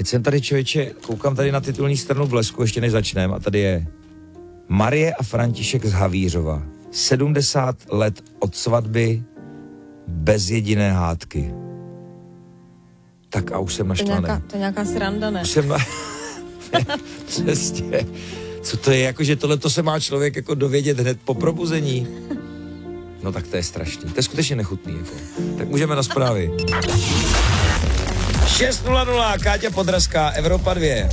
teď jsem tady, člověče, koukám tady na titulní stranu Blesku, ještě než začneme, a tady je Marie a František z Havířova. 70 let od svatby bez jediné hádky. Tak a už jsem naštvaný. To je nějaká sranda, ne? Už jsem Přesně. Co to je, jako, že tohleto se má člověk jako dovědět hned po probuzení? No tak to je strašný. To je skutečně nechutný. Jako. Tak můžeme na zprávy. 6:00, Káťa Podrazká, Evropa 2.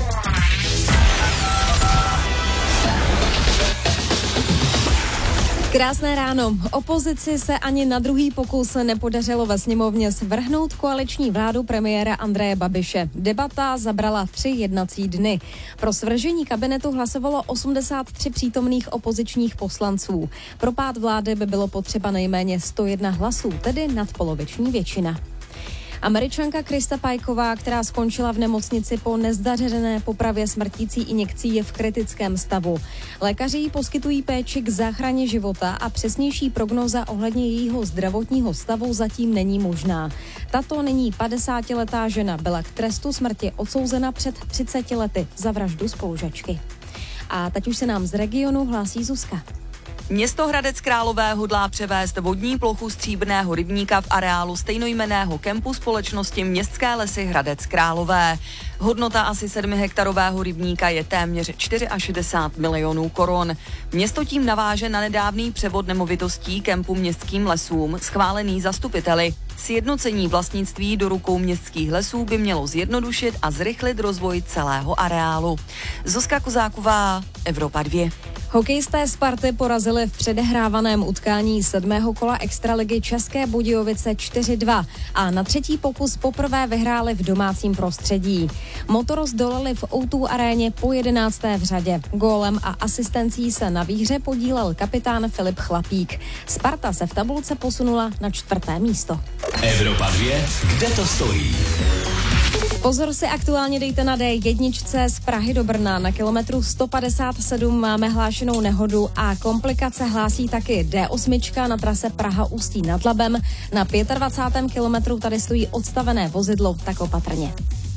Krásné ráno. Opozici se ani na druhý pokus nepodařilo ve sněmovně svrhnout koaliční vládu premiéra Andreje Babiše. Debata zabrala 3 jednací dny. Pro svržení kabinetu hlasovalo 83 přítomných opozičních poslanců. Pro pád vlády by bylo potřeba nejméně 101 hlasů, tedy nadpoloviční většina. Američanka Krista Pajková, která skončila v nemocnici po nezdařené popravě smrtící injekcí, je v kritickém stavu. Lékaři jí poskytují péči k záchraně života a přesnější prognóza ohledně jejího zdravotního stavu zatím není možná. Tato nyní 50letá žena byla k trestu smrti odsouzena před 30 lety za vraždu spolužačky. A teď už se nám z regionu hlásí Zuzka. Město Hradec Králové hodlá převést vodní plochu Stříbrného rybníka v areálu stejnojmenného kempu společnosti Městské lesy Hradec Králové. Hodnota asi 7hektarového rybníka je téměř 64 milionů korun. Město tím naváže na nedávný převod nemovitostí kempu městským lesům, schválený zastupiteli. Sjednocení vlastnictví do rukou městských lesů by mělo zjednodušit a zrychlit rozvoj celého areálu. Zuzka Kozáková, Evropa 2. Hokejisté Sparty porazili v předehrávaném utkání 7. kola extraligy České Budějovice 4-2 a na třetí pokus poprvé vyhráli v domácím prostředí. Motor zdolali v O2 aréně po 11. v řadě. Gólem a asistencí se na výhře podílel kapitán Filip Chlapík. Sparta se v tabulce posunula na 4. místo. Evropa 2, kde to stojí? Pozor si aktuálně dejte na D1 z Prahy do Brna. Na kilometru 157 máme hlášenou nehodu a komplikace hlásí taky D8 na trase Praha-Ústí nad Labem. Na 25. kilometru tady stojí odstavené vozidlo, tak opatrně.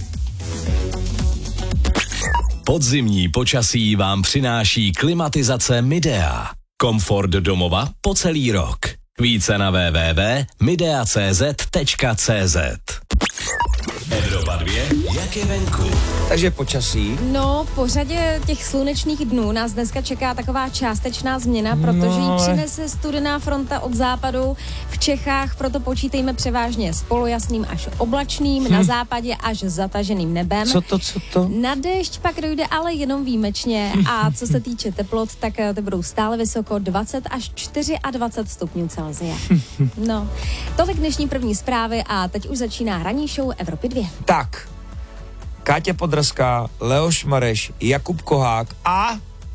Podzimní počasí vám přináší klimatizace Midea. Komfort domova po celý rok. Více na www.midea.cz. Evropa 2, jak je venku? Takže počasí. No, po řadě těch slunečných dnů nás dneska čeká taková částečná změna, protože ji přinese studená fronta od západu v Čechách, proto počítejme převážně s polojasným až oblačným, na západě až zataženým nebem. Co to? Na déšť pak dojde ale jenom výjimečně a co se týče teplot, tak ty budou stále vysoko 20 až 24 stupňů Celsia. No, tolik dnešní první zprávy a teď už začíná ranní show Evropy 2. Tak, Káťa Podrazká, Leoš Mareš, Jakub Kohák a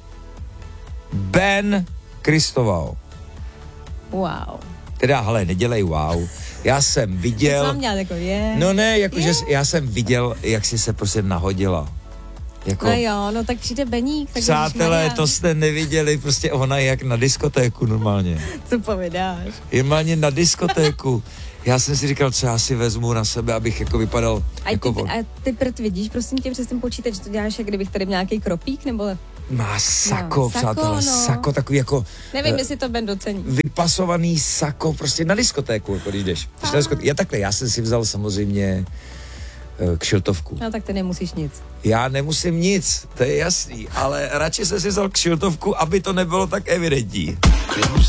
Ben Kristoval. Wow. Teda, hele, nedělej wow. Já jsem viděl... Co mám dělat, jako je? No ne, jakože já jsem viděl, jak jsi se prostě nahodila. Jako, no jo, no tak přijde Beník. Tak přátelé, to jste neviděli, prostě ona je jak na diskotéku normálně. Co povídáš? Normálně na diskotéku. Já jsem si říkal, co já si vezmu na sebe, abych jako vypadal jako... A ty prd vidíš, prosím tě, přes ten počítač, to děláš, jak kdybych tady měl nějaký kropík, nebo... Má sako, přátelé, sako takový jako... Nevím, jestli to Ben docení. Vypasovaný sako, prostě na diskotéku, jako když jdeš. Já jsem si vzal samozřejmě kšiltovku. No tak ty nemusíš nic. Já nemusím nic, to je jasný, ale radši jsem si vzal kšiltovku, aby to nebylo tak evidentní.